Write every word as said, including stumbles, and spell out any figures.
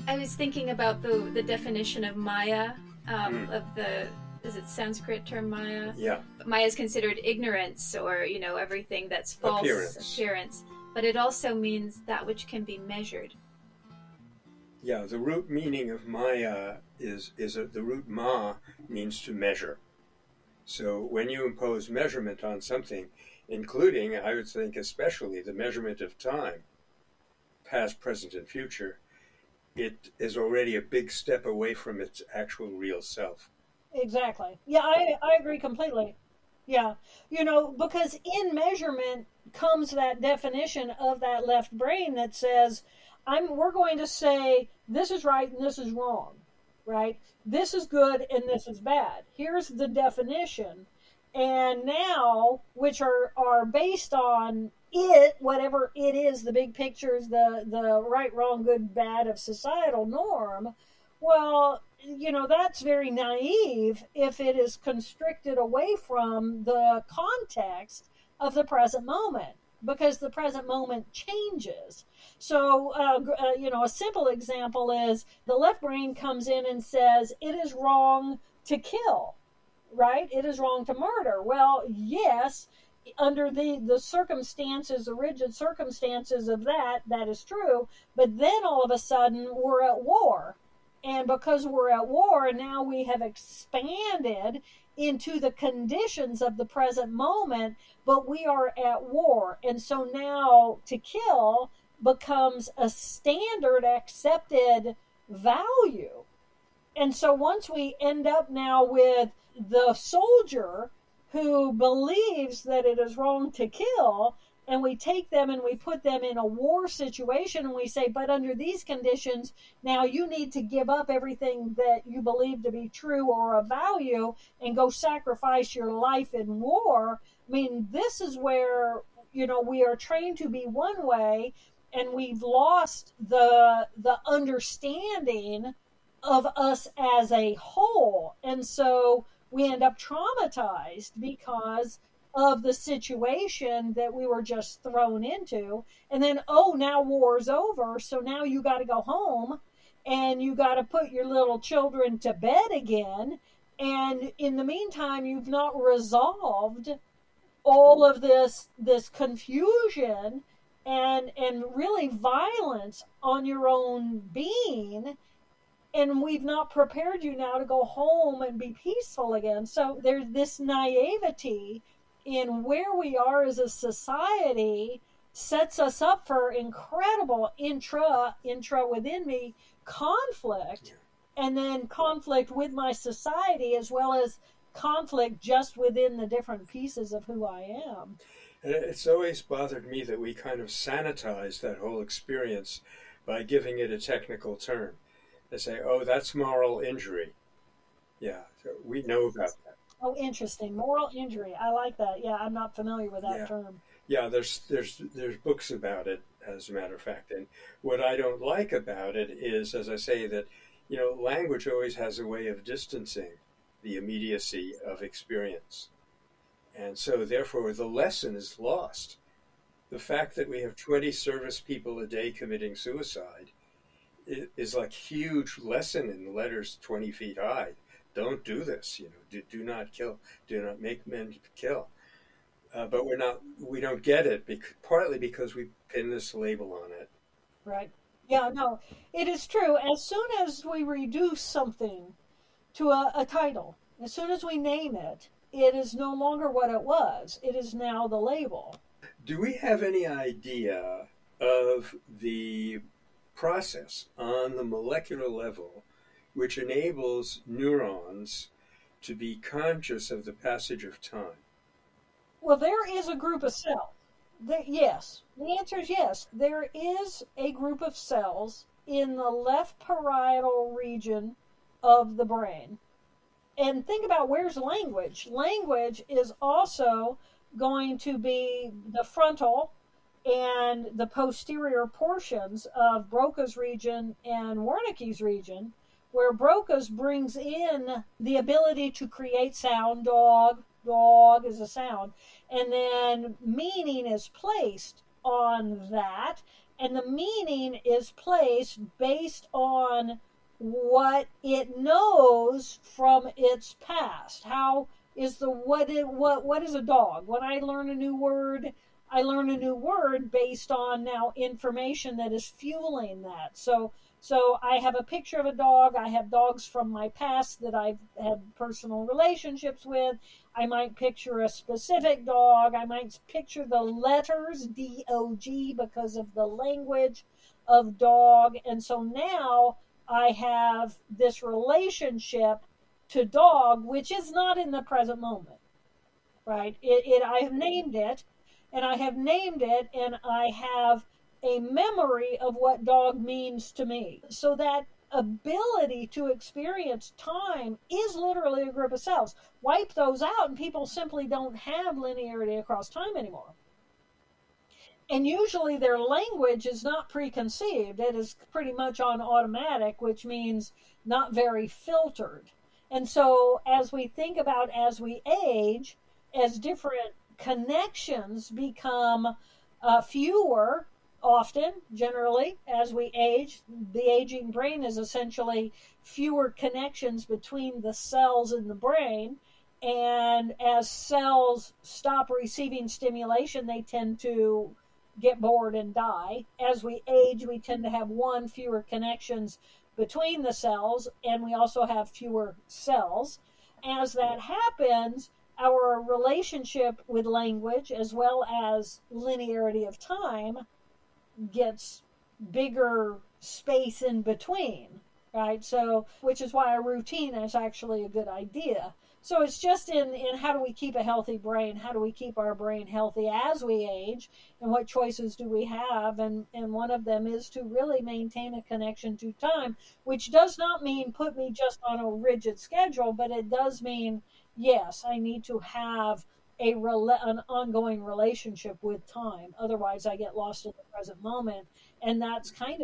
I was thinking about the the definition of Maya, um, Mm. of the is it Sanskrit term Maya? Yeah, Maya is considered ignorance, or you know everything that's false appearance. appearance, but it also means that which can be measured. Yeah, the root meaning of Maya is is a, the root ma means to measure. So when you impose measurement on something, including, I would think, especially the measurement of time, past, present, and future, it is already a big step away from its actual real self. Exactly. Yeah, I, I agree completely. Yeah. You know, because in measurement comes that definition of that left brain that says, I'm we're going to say this is right and this is wrong, right? This is good and this is bad. Here's the definition. And now, which are, are based on it, whatever it is, the big pictures, the, the right, wrong, good, bad of societal norm, well, you know, that's very naive if it is constricted away from the context of the present moment, because the present moment changes. So, uh, uh, you know, a simple example is the left brain comes in and says it is wrong to kill, right? It is wrong to murder. Well, yes, under the the circumstances, the rigid circumstances of that, that is true. But then all of a sudden we're at war, and because we're at war, now we have expanded into the conditions of the present moment, but we are at war. And so now to kill becomes a standard accepted value. And so once we end up now with the soldier who believes that it is wrong to kill, and we take them and we put them in a war situation and we say, but under these conditions, now you need to give up everything that you believe to be true or a value and go sacrifice your life in war. I mean, this is where, you know, we are trained to be one way and we've lost the the understanding of us as a whole. And so we end up traumatized because of the situation that we were just thrown into. And then, oh, now war's over. So now you got to go home and you got to put your little children to bed again. And in the meantime, you've not resolved all of this, this confusion and, and really violence on your own being. And we've not prepared you now to go home and be peaceful again. So there's this naivety in where we are as a society sets us up for incredible intra intra within me conflict, and then conflict with my society, as well as conflict just within the different pieces of who I am. And it's always bothered me that we kind of sanitize that whole experience by giving it a technical term. They say, oh, that's moral injury. Yeah, so we know about that. Oh, interesting. Moral injury. I like that. Yeah, I'm not familiar with that Yeah. term. Yeah, there's there's there's books about it, as a matter of fact. And what I don't like about it is, as I say, that you know, language always has a way of distancing the immediacy of experience, and so therefore the lesson is lost. The fact that we have twenty service people a day committing suicide is like huge lesson in letters twenty feet high. Don't do this, you know. Do, do not kill. Do not make men kill. Uh, but we're not. We don't get it, bec- partly because we pin this label on it. Right. Yeah, no, it is true. As soon as we reduce something to a, a title, as soon as we name it, it is no longer what it was. It is now the label. Do we have any idea of the process on the molecular level which enables neurons to be conscious of the passage of time? Well, there is a group of cells. There, yes. The answer is yes. There is a group of cells in the left parietal region of the brain. And think about, where's language? Language is also going to be the frontal and the posterior portions of Broca's region and Wernicke's region, where Broca's brings in the ability to create sound. Dog, dog is a sound. And then meaning is placed on that. And the meaning is placed based on what it knows from its past. How is the what it, what what is a dog? When I learn a new word, I learn a new word based on now information that is fueling that. So so I have a picture of a dog. I have dogs from my past that I've had personal relationships with. I might picture a specific dog. I might picture the letters D O G because of the language of dog. And so now I have this relationship to dog, which is not in the present moment, right? It, it I have named it, and I have named it, and I have a memory of what dog means to me. So that ability to experience time is literally a group of cells. Wipe those out, and people simply don't have linearity across time anymore. And usually their language is not preconceived. It is pretty much on automatic, which means not very filtered. And so as we think about as we age, as different connections become uh, fewer, often, generally, as we age, the aging brain is essentially fewer connections between the cells in the brain. And as cells stop receiving stimulation, they tend to get bored and die. As we age, we tend to have one fewer connections between the cells, and we also have fewer cells. As that happens, our relationship with language, as well as linearity of time, gets bigger space in between, right? So, which is why a routine is actually a good idea. So it's just in, in how do we keep a healthy brain? How do we keep our brain healthy as we age? And what choices do we have? And, and one of them is to really maintain a connection to time, which does not mean put me just on a rigid schedule, but it does mean, yes, I need to have a rela- an ongoing relationship with time. Otherwise, I get lost in the present moment. And that's kind of